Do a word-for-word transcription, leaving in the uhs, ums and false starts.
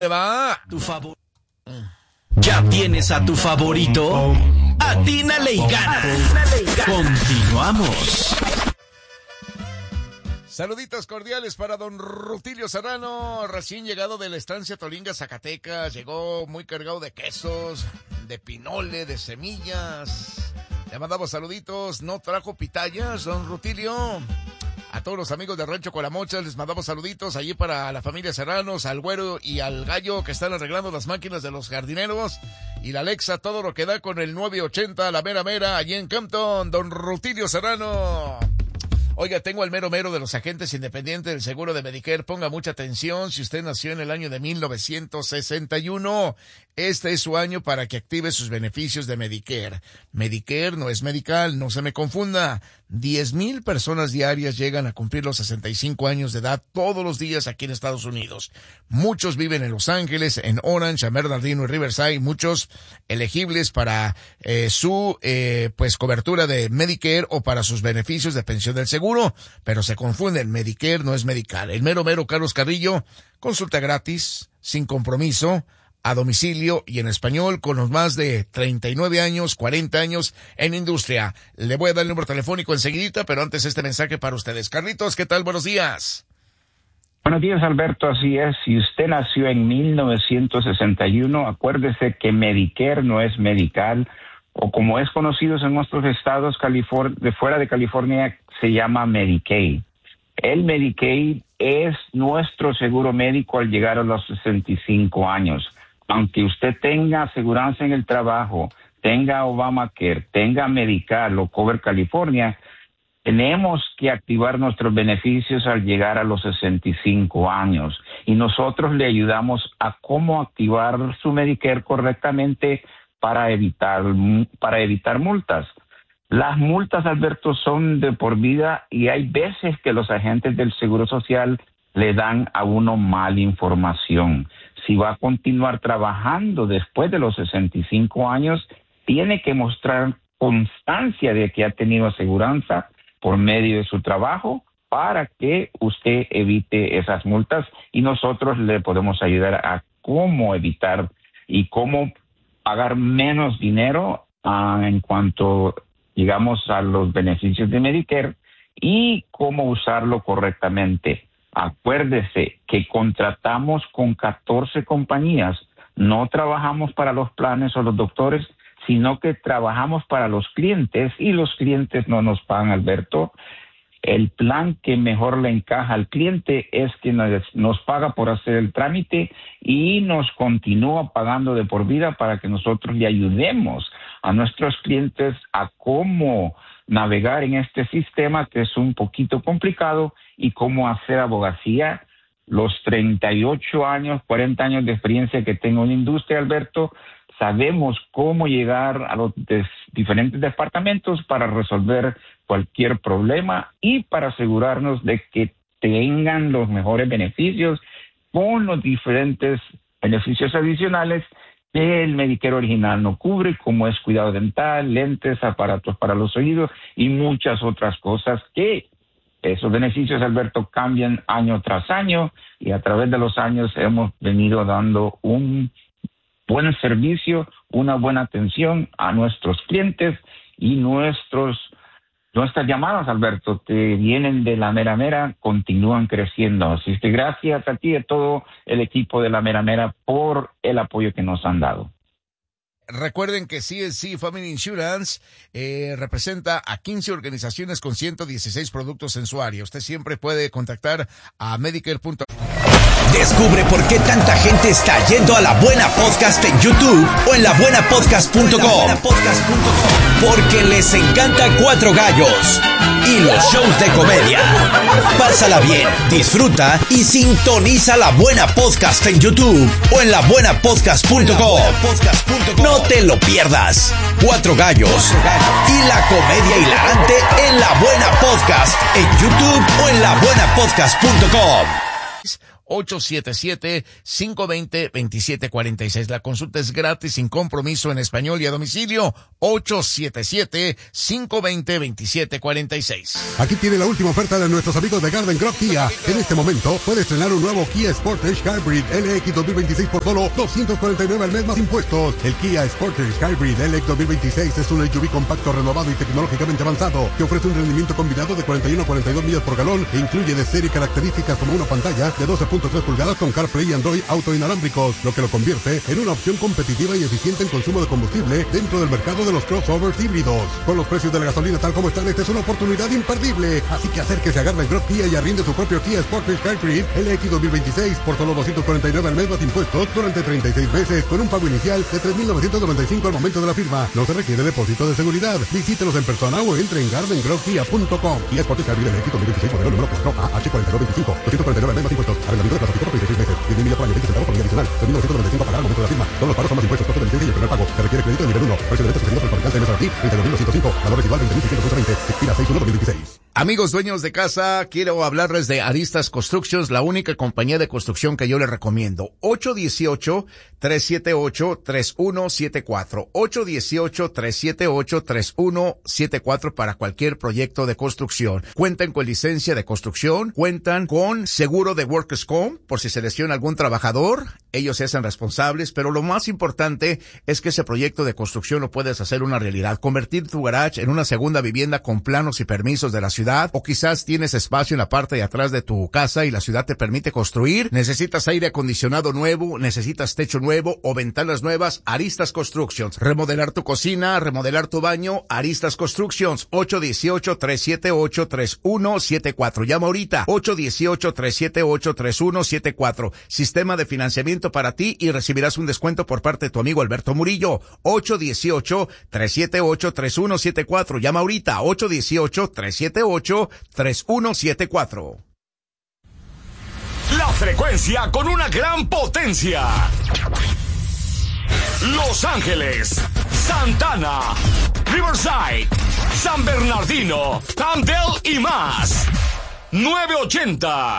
va? Tu favor. ¿Ya tienes a tu favorito? Atínale y gana. Continuamos. Saluditos cordiales para don Rutilio Serrano, recién llegado de la estancia Tolinga, Zacatecas. Llegó muy cargado de quesos, de pinole, de semillas. Le mandamos saluditos. No trajo pitayas, don Rutilio. A todos los amigos de Rancho Colamocha les mandamos saluditos allí para la familia Serranos, al Güero y al Gallo que están arreglando las máquinas de los jardineros. Y la Alexa, todo lo que da con el nueve ochenta, la mera mera, allí en Campton, don Rutilio Serrano. Oiga, tengo al mero mero de los agentes independientes del seguro de Medicare. Ponga mucha atención. Si usted nació en el año de mil novecientos sesenta y uno, este es su año para que active sus beneficios de Medicare. Medicare no es medical, no se me confunda. diez mil personas diarias llegan a cumplir los sesenta y cinco años de edad todos los días aquí en Estados Unidos. Muchos viven en Los Ángeles, en Orange, en Bernardino y Riverside. Muchos elegibles para eh, su eh, pues cobertura de Medicare o para sus beneficios de pensión del seguro, pero se confunden. Medicare no es medical. El mero mero Carlos Carrillo, consulta gratis, sin compromiso, a domicilio y en español con los más de treinta y nueve años, cuarenta años en industria. Le voy a dar el número telefónico enseguidita, pero antes este mensaje para ustedes. Carlitos, ¿qué tal? Buenos días. Buenos días, Alberto. Así es. Si usted nació en mil novecientos sesenta y uno, acuérdese que Medicare no es medical, o como es conocido en nuestros estados California, de fuera de California, se llama Medicaid. El Medicaid es nuestro seguro médico al llegar a los sesenta y cinco años. Aunque usted tenga aseguranza en el trabajo, tenga Obamacare, tenga Medical o Cover California, tenemos que activar nuestros beneficios al llegar a los sesenta y cinco años. Y nosotros le ayudamos a cómo activar su Medicare correctamente para evitar, para evitar multas. Las multas, Alberto, son de por vida y hay veces que los agentes del Seguro Social le dan a uno mala información. Si va a continuar trabajando después de los sesenta y cinco años, tiene que mostrar constancia de que ha tenido aseguranza por medio de su trabajo para que usted evite esas multas y nosotros le podemos ayudar a cómo evitar y cómo pagar menos dinero uh, en cuanto, digamos, a los beneficios de Medicare y cómo usarlo correctamente. Acuérdese que contratamos con catorce compañías, no trabajamos para los planes o los doctores, sino que trabajamos para los clientes y los clientes no nos pagan, Alberto. El plan que mejor le encaja al cliente es que nos, nos paga por hacer el trámite y nos continúa pagando de por vida para que nosotros le ayudemos a nuestros clientes a cómo navegar en este sistema que es un poquito complicado y cómo hacer abogacía. Los treinta y ocho años, cuarenta años de experiencia que tengo en la industria, Alberto, sabemos cómo llegar a los des- diferentes departamentos para resolver cualquier problema y para asegurarnos de que tengan los mejores beneficios con los diferentes beneficios adicionales que el Medicare original no cubre, como es cuidado dental, lentes, aparatos para los oídos y muchas otras cosas que esos beneficios, Alberto, cambian año tras año y a través de los años hemos venido dando un buen servicio, una buena atención a nuestros clientes y nuestros nuestras llamadas, Alberto, que vienen de la Mera Mera, continúan creciendo. Así que gracias a ti y a todo el equipo de la Mera Mera por el apoyo que nos han dado. Recuerden que C N C Family Insurance eh, representa a quince organizaciones con ciento dieciséis productos en su área. Usted siempre puede contactar a Medicare punto com. Descubre por qué tanta gente está yendo a La Buena Podcast en YouTube o en la buena podcast punto com. Porque les encanta Cuatro Gallos y los shows de comedia. Pásala bien, disfruta y sintoniza La Buena Podcast en YouTube o en la buena podcast punto com. No te lo pierdas. Cuatro Gallos y la comedia hilarante en La Buena Podcast en YouTube o en la buena podcast punto com. ocho siete siete, cinco dos cero, dos siete cuatro seis. La consulta es gratis, sin compromiso, en español y a domicilio. ocho siete siete, cinco dos cero, dos siete cuatro seis. Aquí tiene la última oferta de nuestros amigos de Garden Grove Kia. En este momento puedes estrenar un nuevo Kia Sportage Hybrid L X dos mil veintiséis por solo doscientos cuarenta y nueve al mes más impuestos. El Kia Sportage Hybrid L X dos mil veintiséis es un S U V compacto, renovado y tecnológicamente avanzado que ofrece un rendimiento combinado de cuarenta y uno a cuarenta y dos millas por galón e incluye de serie características como una pantalla de doce punto tres pulgadas con CarPlay y Android Auto inalámbricos, lo que lo convierte en una opción competitiva y eficiente en consumo de combustible dentro del mercado de los crossovers híbridos. Con los precios de la gasolina tal como están, esta es una oportunidad imperdible. Así que acérquese a Garden Grove Kia y arriende su propio Kia Sportage Hybrid L X dos mil veintiséis por solo doscientos cuarenta y nueve al mes más impuestos durante treinta y seis meses con un pago inicial de tres mil novecientos noventa y cinco al momento de la firma. No se requiere depósito de seguridad. Visítelos en persona o entre en garden grove kia punto com. Kia Sportage Hybrid L X dos mil veintiséis, modelo número cuatro A H cuatro dos dos cinco, doscientos cuarenta y nueve al mes más impuestos. Arrendamiento de plazo fijo por treinta y seis meses. diez mil millas por año, veinte centavos por milla adicional. tres mil novecientos noventa y cinco pagar al momento de la firma. Todos los pagos son más impuestos, costo de licencia y el primer pago. Se requiere crédito de nivel uno. Precio de venta sugerido por el fabricante M S R T, treinta y dos mil doscientos cinco. Valor residual veinte mil seiscientos veinte. Expira seis uno dos mil veintiséis. Amigos dueños de casa, quiero hablarles de Aristas Constructions, la única compañía de construcción que yo les recomiendo. ocho uno ocho, tres siete ocho, tres uno siete cuatro. ocho uno ocho, tres siete ocho, tres uno siete cuatro para cualquier proyecto de construcción. Cuentan con licencia de construcción, cuentan con seguro de Workers' Comp, por si se lesiona algún trabajador, ellos se hacen responsables, pero lo más importante es que ese proyecto de construcción lo puedes hacer una realidad. Convertir tu garage en una segunda vivienda con planos y permisos de la ciudad, o quizás tienes espacio en la parte de atrás de tu casa y la ciudad te permite construir, necesitas aire acondicionado nuevo, necesitas techo nuevo o ventanas nuevas, Aristas Constructions. Remodelar tu cocina, remodelar tu baño, Aristas Constructions. ocho uno ocho, tres siete ocho, tres uno siete cuatro. Llama ahorita, ocho uno ocho, tres siete ocho, tres uno siete cuatro. Sistema de financiamiento para ti y recibirás un descuento por parte de tu amigo Alberto Murillo. ocho uno ocho, tres siete ocho, tres uno siete cuatro. Llama ahorita, ocho uno ocho, tres siete ocho, tres uno siete cuatro. La frecuencia con una gran potencia. Los Ángeles, Santana, Riverside, San Bernardino, Camden y más. nueve ochenta